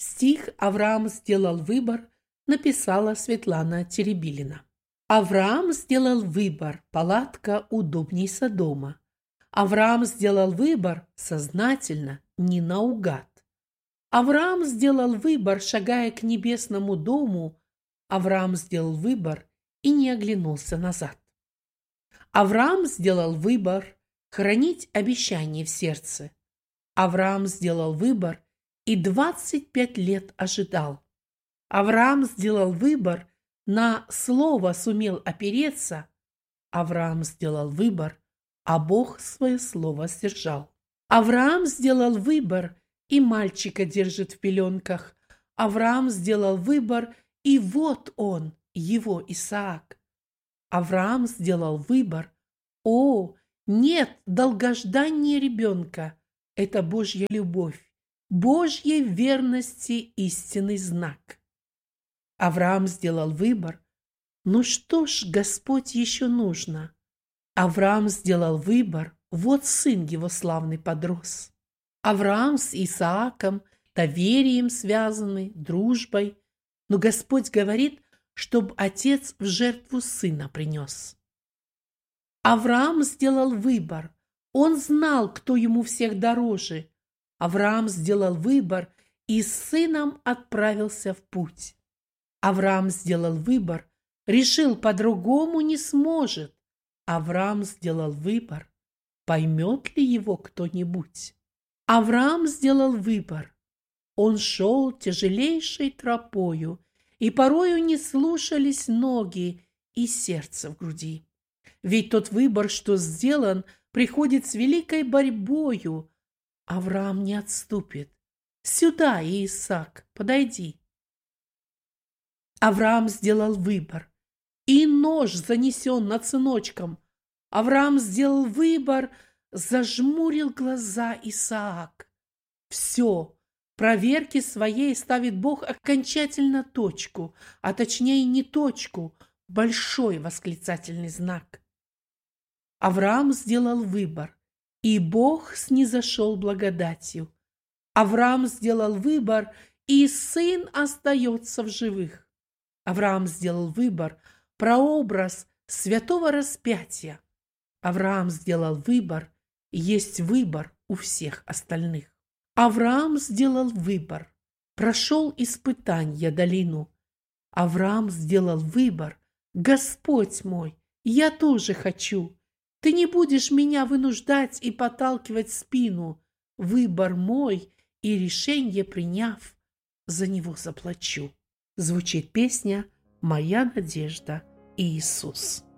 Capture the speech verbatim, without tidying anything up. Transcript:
Стих «Авраам сделал выбор» написала Светлана Теребилина. Авраам сделал выбор, палатка удобней Содома. Авраам сделал выбор сознательно, не наугад. Авраам сделал выбор, шагая к небесному дому. Авраам сделал выбор и не оглянулся назад. Авраам сделал выбор хранить обещание в сердце. Авраам сделал выбор и двадцать пять лет ожидал. Авраам сделал выбор, на слово сумел опереться. Авраам сделал выбор, а Бог свое слово сдержал. Авраам сделал выбор, и мальчика держит в пеленках. Авраам сделал выбор, и вот он, его Исаак. Авраам сделал выбор. О, нет долгождания ребенка. Это Божья любовь, Божьей верности истинный знак. Авраам сделал выбор. Ну что ж, Господь, еще нужно? Авраам сделал выбор. Вот сын его славный подрос. Авраам с Исааком доверием связаны, дружбой. Но Господь говорит, чтоб отец в жертву сына принес. Авраам сделал выбор. Он знал, кто ему всех дороже. Авраам сделал выбор и с сыном отправился в путь. Авраам сделал выбор, решил, по-другому не сможет. Авраам сделал выбор, поймет ли его кто-нибудь? Авраам сделал выбор. Он шел тяжелейшей тропою, и порою не слушались ноги и сердце в груди. Ведь тот выбор, что сделан, приходит с великой борьбою. Авраам не отступит. Сюда, Исаак, подойди. Авраам сделал выбор, и нож занесен над сыночком. Авраам сделал выбор, зажмурил глаза Исаак. Все, проверке своей ставит Бог окончательно точку, а точнее не точку, большой восклицательный знак. Авраам сделал выбор, и Бог снизошел благодатью. Авраам сделал выбор, и сын остается в живых. Авраам сделал выбор, прообраз святого распятия. Авраам сделал выбор, есть выбор у всех остальных. Авраам сделал выбор, прошел испытанья долину. Авраам сделал выбор, Господь мой, я тоже хочу. Ты не будешь меня вынуждать и подталкивать в спину. Выбор мой, и решение приняв, за него заплачу. Звучит песня «Моя надежда Иисус».